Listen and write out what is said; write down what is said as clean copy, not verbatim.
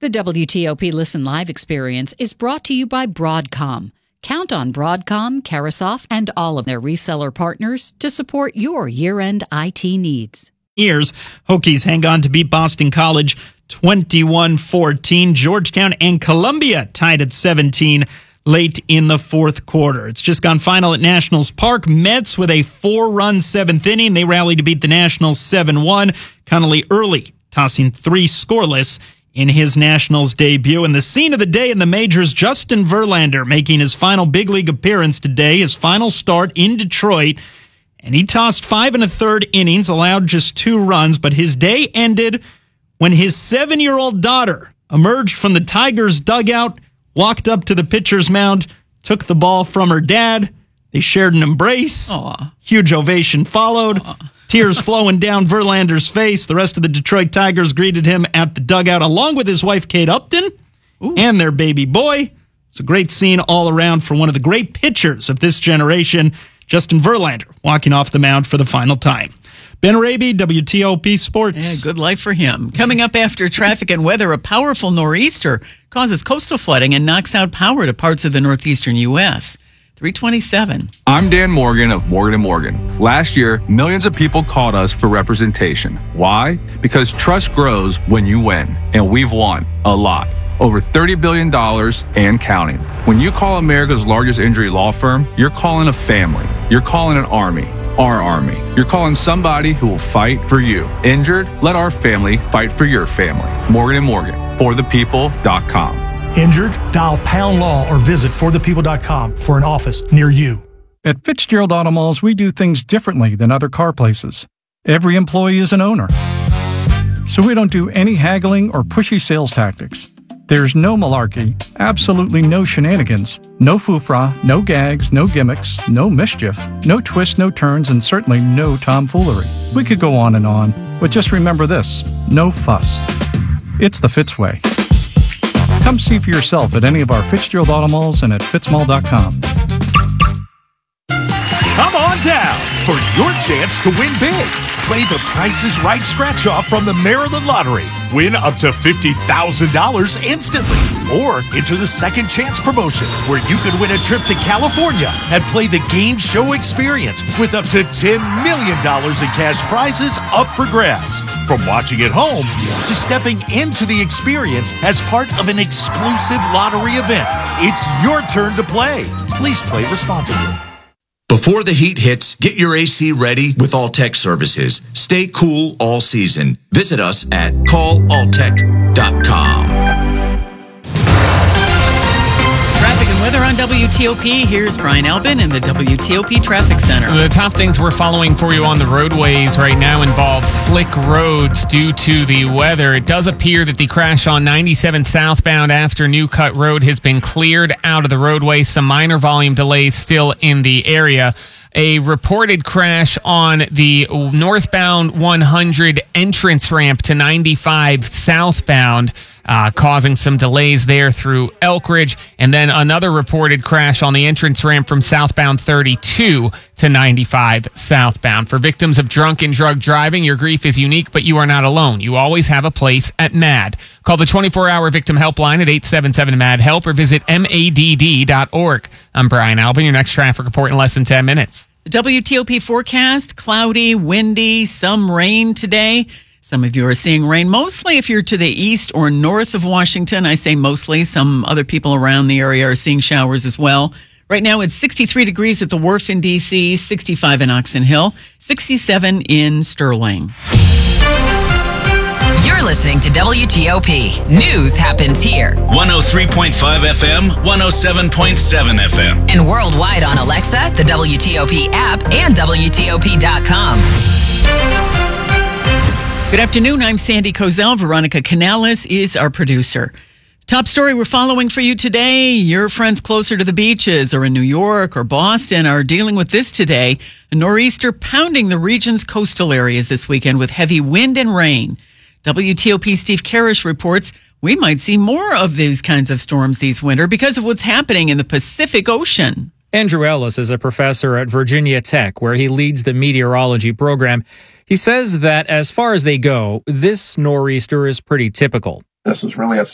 The WTOP Listen Live experience is brought to you by Broadcom. Count on Broadcom, Carasoft, and all of their reseller partners to support your year-end IT needs. Years, Hokies hang on to beat Boston College 21-14. Georgetown and Columbia tied at 17 late in the fourth quarter. It's just gone final at Nationals Park. Mets with a 4-run seventh inning. They rallied to beat the Nationals 7-1. Connolly early tossing 3 scoreless in his Nationals debut. And the scene of the day in the majors, Justin Verlander making his final big league appearance today, his final start in Detroit. And he tossed 5 1/3 innings, allowed just 2 runs, but his day ended when his 7-year-old daughter emerged from the Tigers dugout, walked up to the pitcher's mound, took the ball from her dad. They shared an embrace. Aww. Huge ovation followed. Aww. Tears flowing down Verlander's face. The rest of the Detroit Tigers greeted him at the dugout, along with his wife, Kate Upton, and their baby boy. It's a great scene all around for one of the great pitchers of this generation, Justin Verlander, walking off the mound for the final time. Ben Arabi, WTOP Sports. Yeah, good life for him. Coming up after traffic and weather, a powerful nor'easter causes coastal flooding and knocks out power to parts of the northeastern U.S. 327. I'm Dan Morgan of Morgan & Morgan. Last year, millions of people called us for representation. Why? Because trust grows when you win, and we've won a lot. Over $30 billion and counting. When you call America's largest injury law firm, you're calling a family. You're calling an army. Our army. You're calling somebody who will fight for you. Injured? Let our family fight for your family. Morgan & Morgan. ForThePeople.com. Injured? Dial Pound Law or visit ForThePeople.com for an office near you. At Fitzgerald Auto Malls, we do things differently than other car places. Every employee is an owner. So we don't do any haggling or pushy sales tactics. There's no malarkey, absolutely no shenanigans, no foofra, no gags, no gimmicks, no mischief, no twists, no turns, and certainly no tomfoolery. We could go on, but just remember this, no fuss. It's the Fitz way. Come see for yourself at any of our Fitzgerald Auto Malls and at fitzmall.com. Come on down for your chance to win big. Play the Price is Right scratch-off from the Maryland Lottery. Win up to $50,000 instantly. Or enter the Second Chance promotion, where you could win a trip to California and play the game show experience with up to $10 million in cash prizes up for grabs. From watching at home to stepping into the experience as part of an exclusive lottery event, it's your turn to play. Please play responsibly. Before the heat hits, get your AC ready with Alltech Services. Stay cool all season. Visit us at callalltech.com. Traffic and weather on WTOP. Here's Brian Albin in the WTOP Traffic Center. The top things we're following for you on the roadways right now involve slick roads due to the weather. It does appear that the crash on 97 southbound after New Cut Road has been cleared out of the roadway. Some minor volume delays still in the area. A reported crash on the northbound 100 entrance ramp to 95 southbound, causing some delays there through Elkridge. And then another reported crash on the entrance ramp from southbound 32 to 95 southbound. For victims of drunk and drug driving, your grief is unique, but you are not alone. You always have a place at MAD. Call the 24-hour victim helpline at 877-MAD-HELP or visit madd.org. I'm Brian Albin. Your next traffic report in less than 10 minutes. The WTOP forecast, cloudy, windy, some rain today. Some of you are seeing rain, mostly if you're to the east or north of Washington. I say mostly. Some other people around the area are seeing showers as well. Right now, it's 63 degrees at the Wharf in D.C., 65 in Oxon Hill, 67 in Sterling. You're listening to WTOP. News happens here. 103.5 FM, 107.7 FM. And worldwide on Alexa, the WTOP app, and WTOP.com. Good afternoon. I'm Sandy Kozel. Veronica Canales is our producer. Top story we're following for you today. Your friends closer to the beaches or in New York or Boston are dealing with this today. A nor'easter pounding the region's coastal areas this weekend with heavy wind and rain. WTOP Steve Karish reports we might see more of these kinds of storms this winter because of what's happening in the Pacific Ocean. Andrew Ellis is a professor at Virginia Tech, where he leads the meteorology program. He says that as far as they go, this nor'easter is pretty typical. This is really a